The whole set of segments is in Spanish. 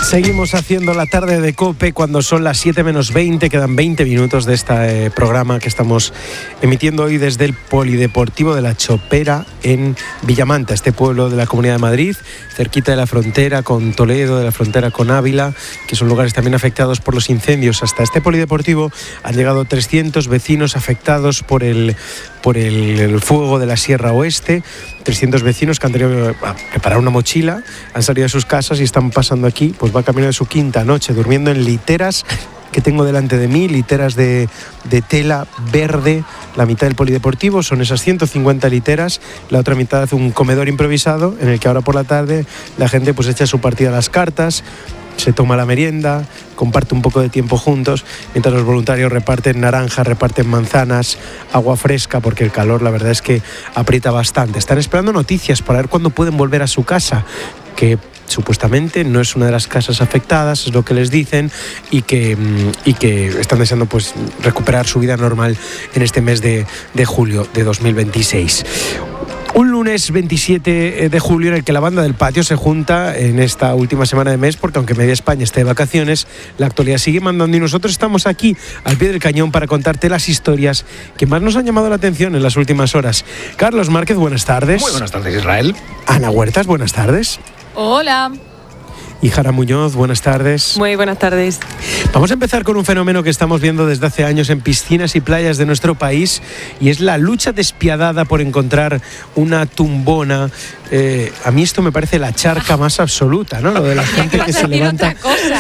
Seguimos haciendo la tarde de COPE cuando son las 7 menos 20, quedan 20 minutos de este programa que estamos emitiendo hoy desde el Polideportivo de la Chopera en Villamanta, este pueblo de la Comunidad de Madrid, cerquita de la frontera con Toledo, de la frontera con Ávila, que son lugares también afectados por los incendios. Hasta este polideportivo han llegado 300 vecinos afectados por el fuego de la Sierra Oeste, 300 vecinos que han tenido que preparar una mochila, han salido de sus casas y están pasando aquí, pues va camino de su quinta noche, durmiendo en literas que tengo delante de mí, literas de tela verde. La mitad del polideportivo son esas 150 literas, la otra mitad hace un comedor improvisado en el que ahora por la tarde la gente pues echa su partida a las cartas, se toma la merienda, comparte un poco de tiempo juntos, mientras los voluntarios reparten naranjas, reparten manzanas, agua fresca, porque el calor la verdad es que aprieta bastante. Están esperando noticias para ver cuándo pueden volver a su casa, que supuestamente no es una de las casas afectadas, es lo que les dicen, y que están deseando pues recuperar su vida normal en este mes de julio de 2026. Un lunes 27 de julio en el que la banda del patio se junta en esta última semana de mes, porque aunque media España esté de vacaciones, la actualidad sigue mandando y nosotros estamos aquí al pie del cañón para contarte las historias que más nos han llamado la atención en las últimas horas. Carlos Márquez, buenas tardes. Muy buenas tardes, Israel. Ana Huertas, buenas tardes. Hola. Y Jara Muñoz, buenas tardes. Muy buenas tardes. Vamos a empezar con un fenómeno que estamos viendo desde hace años en piscinas y playas de nuestro país, y es la lucha despiadada por encontrar una tumbona. A mí esto me parece la charca más absoluta, ¿no? Lo de la gente que se levanta.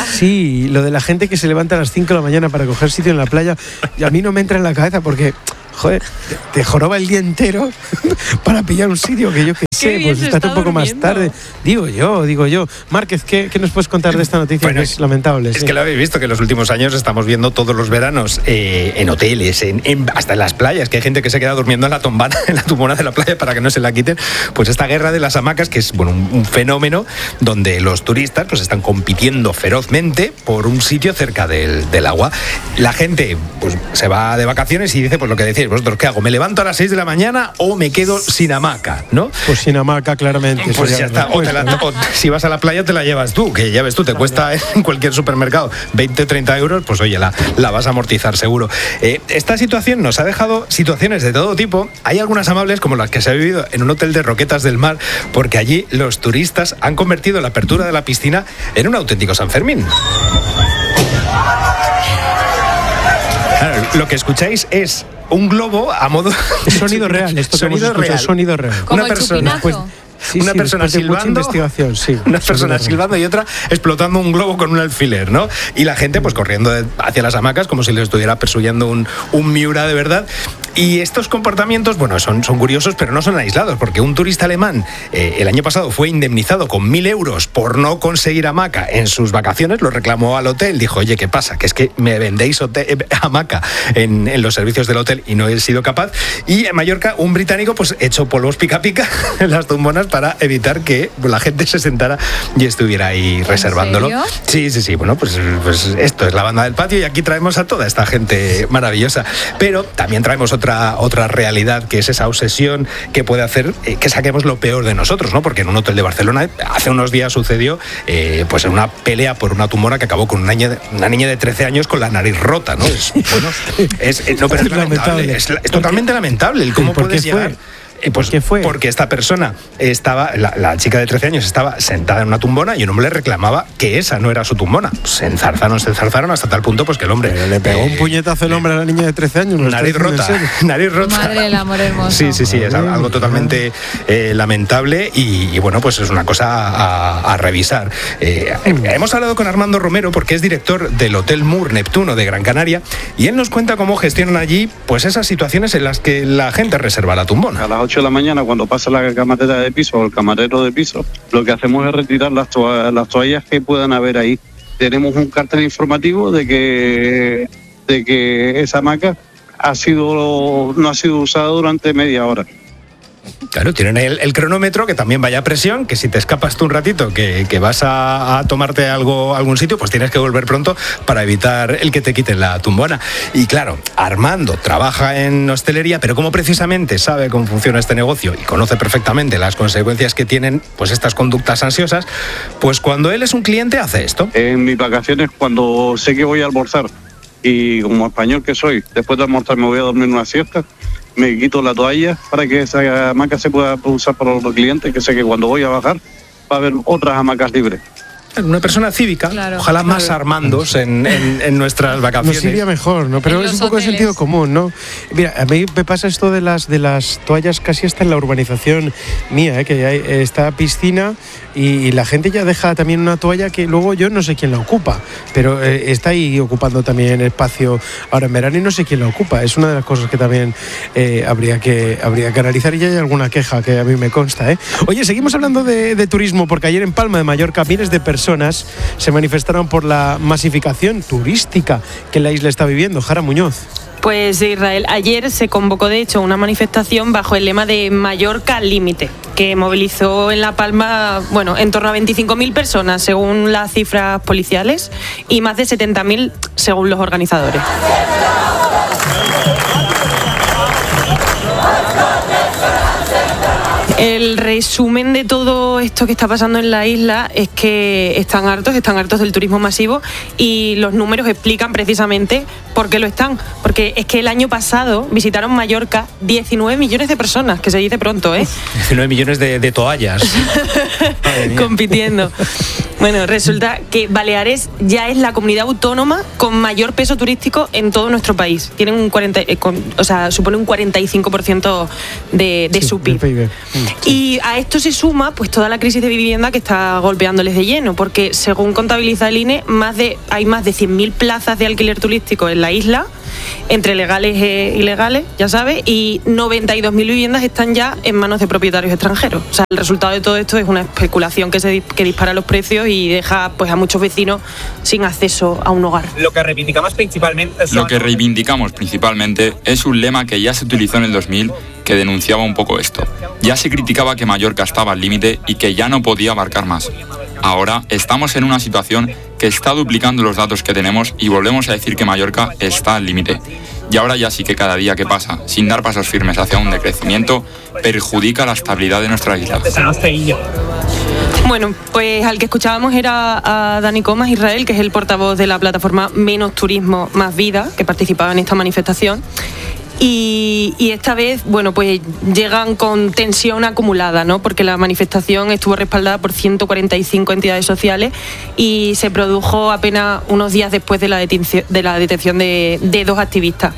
Sí, lo de la gente que se levanta a las 5 de la mañana para coger sitio en la playa, y a mí no me entra en la cabeza porque, joder, te joroba el día entero para pillar un sitio que yo que sé, pues estate un poco más tarde. Digo yo. Márquez, ¿qué nos puedes contar de esta noticia? Bueno, que es lamentable. Es que lo habéis visto, que en los últimos años estamos viendo todos los veranos en hoteles, hasta en las playas, que hay gente que se queda durmiendo en la tumbona de la playa para que no se la quiten. Pues esta guerra de las hamacas, que es un fenómeno donde los turistas pues están compitiendo ferozmente por un sitio cerca del agua. La gente pues se va de vacaciones y dice, pues lo que decís vosotros, ¿qué hago? ¿Me levanto a las 6 de la mañana o me quedo sin hamaca? ¿no? Pues sin hamaca, claramente. Pues ya está. O si vas a la playa te la llevas tú, que ya ves tú, te cuesta en cualquier supermercado 20, 30 euros, pues oye, la vas a amortizar seguro. Esta situación nos ha dejado situaciones de todo tipo. Hay algunas amables, como las que se ha vivido en un hotel de Roquetas del Mar, porque allí los turistas han convertido la apertura de la piscina en un auténtico San Fermín. Claro, lo que escucháis es un globo a modo sonido real. Esto sonido real. Sonido real. Como una persona. Una persona silbando, investigación, sí, una persona silbando y otra explotando un globo con un alfiler, ¿no? Y la gente pues corriendo hacia las hamacas como si les estuviera persiguiendo un Miura de verdad. Y estos comportamientos, bueno, son curiosos, pero no son aislados, porque un turista alemán el año pasado fue indemnizado con 1.000 euros por no conseguir hamaca en sus vacaciones. Lo reclamó al hotel, dijo, oye, ¿qué pasa? Que es que me vendéis hamaca en los servicios del hotel y no he sido capaz. Y en Mallorca, un británico pues echó polvos pica pica en las tumbonas para evitar que la gente se sentara y estuviera ahí reservándolo. ¿En serio? Sí. Bueno, pues esto es la banda del patio y aquí traemos a toda esta gente maravillosa. Pero también traemos otra realidad, que es esa obsesión que puede hacer que saquemos lo peor de nosotros, ¿no? Porque en un hotel de Barcelona hace unos días sucedió pues en una pelea por una tumbona que acabó con una niña de 13 años con la nariz rota, ¿no? Es lamentable. Es totalmente lamentable el cómo puedes llegar. Pues, ¿qué fue? Porque esta persona estaba, la chica de 13 años estaba sentada en una tumbona y un hombre le reclamaba que esa no era su tumbona. Se enzarzaron hasta tal punto pues que el hombre... Pero le pegó un puñetazo el hombre a la niña de 13 años. Nariz rota. Madre del amor hermoso. Sí, es algo totalmente lamentable y bueno, pues es una cosa a revisar. Hemos hablado con Armando Romero porque es director del Hotel Mur Neptuno de Gran Canaria y él nos cuenta cómo gestionan allí pues esas situaciones en las que la gente reserva la tumbona. A las 8 de la mañana, cuando pasa la camarera de piso o el camarero de piso, lo que hacemos es retirar las toallas que puedan haber ahí. Tenemos un cartel informativo de que esa hamaca no ha sido usada durante media hora. Claro, tienen el cronómetro, que también vaya a presión, que si te escapas tú un ratito, que vas a tomarte algún sitio, pues tienes que volver pronto para evitar el que te quiten la tumbona. Y claro, Armando trabaja en hostelería, pero como precisamente sabe cómo funciona este negocio y conoce perfectamente las consecuencias que tienen pues estas conductas ansiosas, pues cuando él es un cliente hace esto. En mis vacaciones, cuando sé que voy a almorzar, y como español que soy, después de almorzar me voy a dormir una siesta, me quito la toalla para que esa hamaca se pueda usar para los clientes, que sé que cuando voy a bajar va a haber otras hamacas libres. Una persona cívica, claro, ojalá claro. Más Armandos en nuestras vacaciones. Nos iría mejor, ¿no? Pero es un poco de sentido común, ¿no? Mira, a mí me pasa esto de las toallas casi hasta en la urbanización mía, que hay esta piscina y la gente ya deja también una toalla que luego yo no sé quién la ocupa, pero está ahí ocupando también espacio ahora en verano y no sé quién la ocupa. Es una de las cosas que también habría que analizar, y ya hay alguna queja que a mí me consta, ¿eh? Oye, seguimos hablando de turismo, porque ayer en Palma de Mallorca miles de personas se manifestaron por la masificación turística que la isla está viviendo. Jara Muñoz. Pues Israel, ayer se convocó de hecho una manifestación bajo el lema de Mallorca al límite, que movilizó en La Palma, en torno a 25.000 personas según las cifras policiales y más de 70.000 según los organizadores. El resumen de todo esto que está pasando en la isla es que están hartos del turismo masivo, y los números explican precisamente por qué lo están. Porque es que el año pasado visitaron Mallorca 19 millones de personas, que se dice pronto, ¿eh? 19 millones de toallas. Compitiendo. Bueno, resulta que Baleares ya es la comunidad autónoma con mayor peso turístico en todo nuestro país. Tienen supone un 45% de su PIB. Y a esto se suma pues toda la crisis de vivienda que está golpeándoles de lleno, porque según contabiliza el INE, hay más de 100.000 plazas de alquiler turístico en la isla, entre legales e ilegales, ya sabes, y 92.000 viviendas están ya en manos de propietarios extranjeros. O sea, el resultado de todo esto es una especulación que dispara los precios y deja pues a muchos vecinos sin acceso a un hogar. Lo que reivindicamos principalmente es un lema que ya se utilizó en el 2000, que denunciaba un poco esto. Ya se criticaba que Mallorca estaba al límite y que ya no podía abarcar más. Ahora estamos en una situación que está duplicando los datos que tenemos y volvemos a decir que Mallorca está al límite. Y ahora ya sí que cada día que pasa, sin dar pasos firmes hacia un decrecimiento, perjudica la estabilidad de nuestra isla. Bueno, pues al que escuchábamos era a Dani Comas, Israel, que es el portavoz de la plataforma Menos Turismo, Más Vida, que participaba en esta manifestación. Y esta vez, pues llegan con tensión acumulada, ¿no? Porque la manifestación estuvo respaldada por 145 entidades sociales y se produjo apenas unos días después de la detención de dos activistas.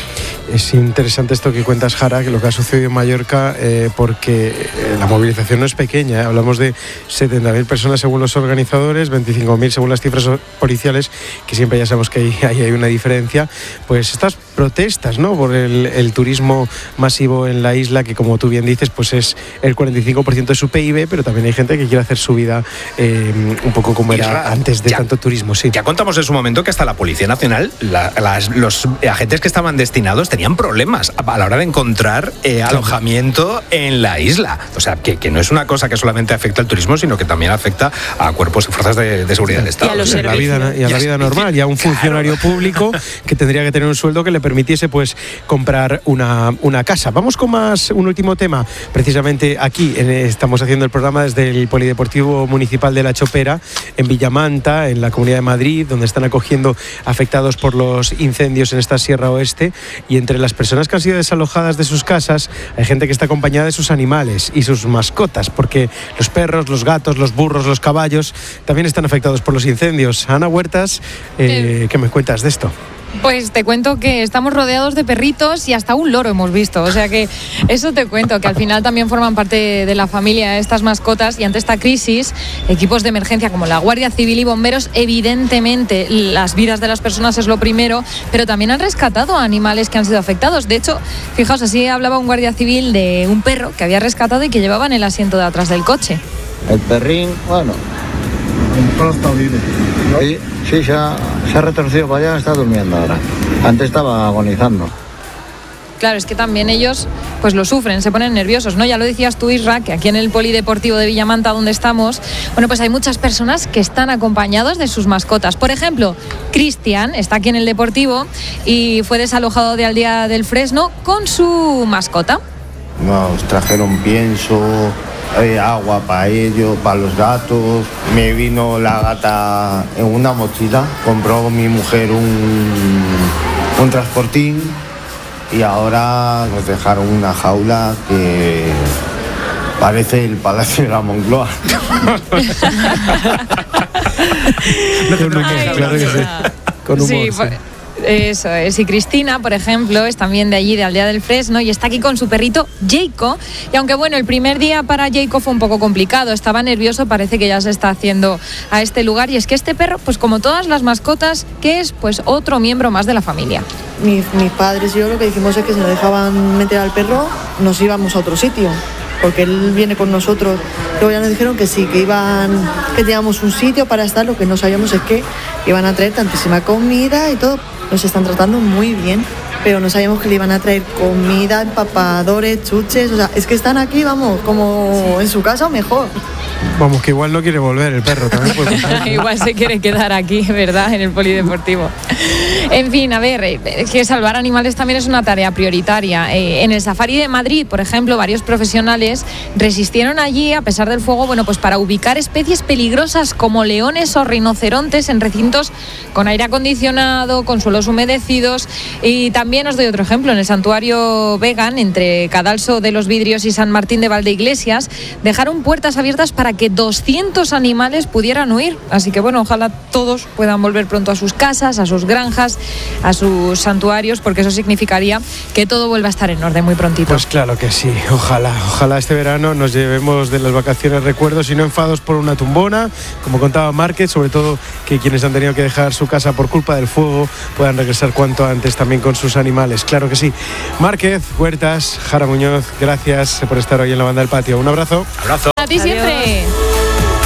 Es interesante esto que cuentas, Jara, que lo que ha sucedido en Mallorca, porque la movilización no es pequeña, ¿eh? Hablamos de 70.000 personas según los organizadores, 25.000 según las cifras policiales, que siempre ya sabemos que ahí hay una diferencia. Pues estas protestas, ¿no?, por el turismo masivo en la isla, que como tú bien dices, pues es el 45% de su PIB, pero también hay gente que quiere hacer su vida un poco como era antes de tanto turismo. Sí. Ya contamos en su momento que hasta la Policía Nacional, los agentes que estaban destinados tenían problemas a la hora de encontrar alojamiento en la isla. O sea, que no es una cosa que solamente afecta al turismo, sino que también afecta a cuerpos y fuerzas de seguridad del Estado. Y a la vida normal, y a un funcionario público que tendría que tener un sueldo que le permitiese pues comprar una casa. Vamos con un último tema. Precisamente aquí estamos haciendo el programa desde el Polideportivo Municipal de La Chopera, en Villamanta, en la Comunidad de Madrid, donde están acogiendo afectados por los incendios en esta Sierra Oeste. Y entre las personas que han sido desalojadas de sus casas hay gente que está acompañada de sus animales y sus mascotas, porque los perros, los gatos, los burros, los caballos también están afectados por los incendios. Ana Huertas, ¿qué me cuentas de esto? Pues te cuento que estamos rodeados de perritos y hasta un loro hemos visto. O sea que eso te cuento, que al final también forman parte de la familia estas mascotas, y ante esta crisis, equipos de emergencia como la Guardia Civil y bomberos, evidentemente las vidas de las personas es lo primero, pero también han rescatado a animales que han sido afectados. De hecho, fijaos, así hablaba un guardia civil de un perro que había rescatado y que llevaba en el asiento de atrás del coche. El perrín, Sí, se ha retorcido para allá, está durmiendo ahora. Antes estaba agonizando. claro, es que también ellos pues lo sufren, se ponen nerviosos, ¿no? Ya lo decías tú, Isra, que aquí en el Polideportivo de Villamanta, donde estamos, bueno, pues hay muchas personas que están acompañados de sus mascotas. Por ejemplo, Cristian está aquí en el Deportivo y fue desalojado de Aldea del Fresno con su mascota. Nos trajeron pienso, agua para ellos, para los gatos. Me vino la gata en una mochila, compró mi mujer un transportín y ahora nos dejaron una jaula que parece el Palacio de la Moncloa. Claro que sí. Con humor, sí. Eso es. Y Cristina, por ejemplo, es también de allí, de Aldea del Fresno, y está aquí con su perrito Jayco. Y aunque bueno, el primer día para Jayco fue un poco complicado, estaba nervioso, parece que ya se está haciendo a este lugar. Y es que este perro, pues como todas las mascotas, que es pues otro miembro más de la familia. Mis padres y yo lo que dijimos es que si nos dejaban meter al perro, nos íbamos a otro sitio, porque él viene con nosotros. Luego ya nos dijeron que sí, que teníamos un sitio para estar. Lo que no sabíamos es que iban a traer tantísima comida y todo. Nos están tratando muy bien, pero no sabíamos que le iban a traer comida, empapadores, chuches. O sea, es que están aquí, vamos, como en su casa o mejor. Vamos, que igual no quiere volver el perro también. Igual se quiere quedar aquí, ¿verdad? En el Polideportivo. En fin, a ver, que salvar animales también es una tarea prioritaria. En el Safari de Madrid, por ejemplo, varios profesionales resistieron allí, a pesar del fuego, bueno, pues para ubicar especies peligrosas como leones o rinocerontes en recintos con aire acondicionado, con suelos humedecidos. Y también os doy otro ejemplo, en el santuario vegan, entre Cadalso de los Vidrios y San Martín de Valdeiglesias, dejaron puertas abiertas para que 200 animales pudieran huir. Así que bueno, ojalá todos puedan volver pronto a sus casas, a sus granjas, a sus santuarios, porque eso significaría que todo vuelva a estar en orden muy prontito. Pues claro que sí, ojalá este verano nos llevemos de las vacaciones recuerdos y no enfados por una tumbona, como contaba Márquez, sobre todo que quienes han tenido que dejar su casa por culpa del fuego puedan regresar cuanto antes también con sus animales, claro que sí. Márquez, Huertas, Jara Muñoz, gracias por estar hoy en La Banda del Patio. Un abrazo. Abrazo. A ti siempre.